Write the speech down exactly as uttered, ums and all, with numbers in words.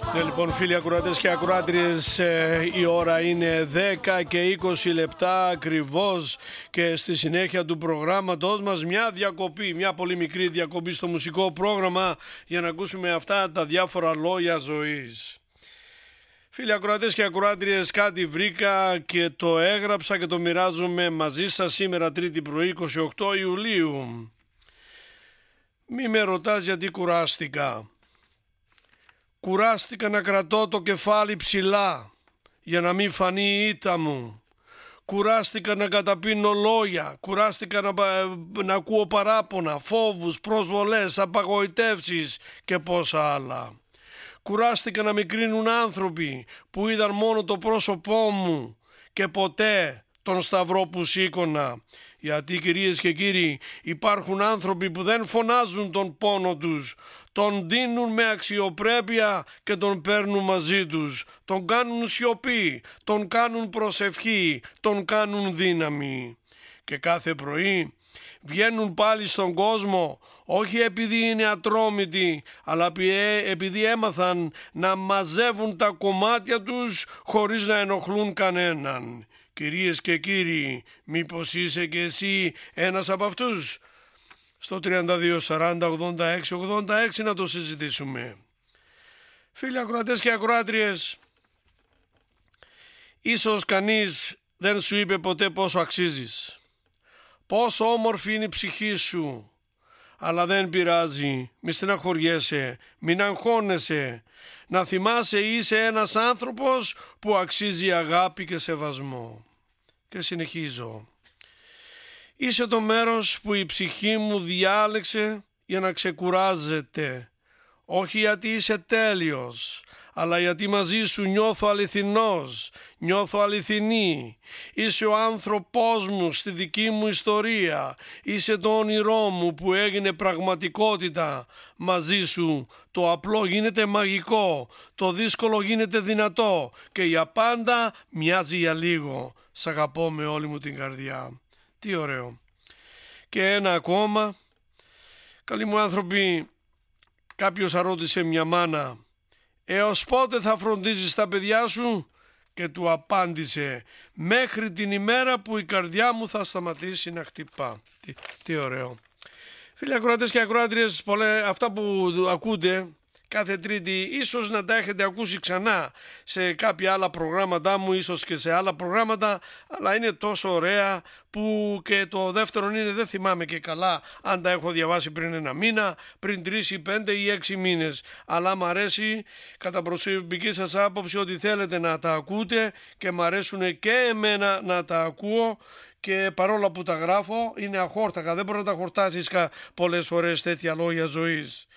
Ναι, λοιπόν, φίλοι ακροατές και ακροάτριες, ε, η ώρα είναι δέκα και είκοσι λεπτά ακριβώς και στη συνέχεια του προγράμματος μας μια διακοπή, μια πολύ μικρή διακοπή στο μουσικό πρόγραμμα για να ακούσουμε αυτά τα διάφορα λόγια ζωής. Φίλοι ακροατές και ακροάτριες, κάτι βρήκα και το έγραψα και το μοιράζομαι μαζί σας σήμερα Τρίτη πρωί είκοσι οκτώ Ιουλίου. Μη με ρωτάς γιατί κουράστηκα. Κουράστηκα να κρατώ το κεφάλι ψηλά για να μην φανεί η ήττα μου. Κουράστηκα να καταπίνω λόγια, κουράστηκα να, να ακούω παράπονα, φόβους, προσβολές, απαγοητεύσεις και πόσα άλλα. Κουράστηκα να με κρίνουν άνθρωποι που είδαν μόνο το πρόσωπό μου και ποτέ τον σταυρό που σήκωνα. Γιατί, κυρίες και κύριοι, υπάρχουν άνθρωποι που δεν φωνάζουν τον πόνο τους, τον δίνουν με αξιοπρέπεια και τον παίρνουν μαζί τους, τον κάνουν σιωπή, τον κάνουν προσευχή, τον κάνουν δύναμη. Και κάθε πρωί βγαίνουν πάλι στον κόσμο, όχι επειδή είναι ατρόμητοι, αλλά επειδή έμαθαν να μαζεύουν τα κομμάτια τους χωρίς να ενοχλούν κανέναν. Κυρίες και κύριοι, μήπως είσαι και εσύ ένας από αυτούς? Στο τριάντα δύο σαράντα ογδόντα έξι ογδόντα έξι να το συζητήσουμε. Φίλοι ακροατές και ακροάτριες, ίσως κανείς δεν σου είπε ποτέ πόσο αξίζεις, πόσο όμορφη είναι η ψυχή σου, αλλά δεν πειράζει, μη στεναχωριέσαι, μην αγχώνεσαι. Να θυμάσαι είσαι ένας άνθρωπος που αξίζει αγάπη και σεβασμό. Και συνεχίζω. Είσαι το μέρος που η ψυχή μου διάλεξε για να ξεκουράζεται. Όχι γιατί είσαι τέλειος, αλλά γιατί μαζί σου νιώθω αληθινός, νιώθω αληθινή. Είσαι ο άνθρωπός μου στη δική μου ιστορία. Είσαι το όνειρό μου που έγινε πραγματικότητα. Μαζί σου το απλό γίνεται μαγικό, το δύσκολο γίνεται δυνατό και για πάντα μοιάζει για λίγο. Σ' αγαπώ με όλη μου την καρδιά. Τι ωραίο. Και ένα ακόμα. Καλοί μου άνθρωποι, κάποιος ρώτησε μια μάνα, έως πότε θα φροντίζεις τα παιδιά σου? Και του απάντησε, μέχρι την ημέρα που η καρδιά μου θα σταματήσει να χτυπά. Τι, τι ωραίο. Φίλοι ακροατές και ακροάτριες, αυτά που ακούτε κάθε Τρίτη ίσως να τα έχετε ακούσει ξανά σε κάποια άλλα προγράμματά μου, ίσως και σε άλλα προγράμματα, αλλά είναι τόσο ωραία που και το δεύτερο είναι, δεν θυμάμαι και καλά αν τα έχω διαβάσει πριν ένα μήνα, πριν τρεις ή πέντε ή έξι μήνες, αλλά μ' αρέσει κατά προσωπική σας άποψη ότι θέλετε να τα ακούτε και μ' αρέσουν και εμένα να τα ακούω. Και παρόλα που τα γράφω είναι αχόρτακα, δεν μπορεί να τα χορτάσεις πολλές φορές τέτοια λόγια ζωής.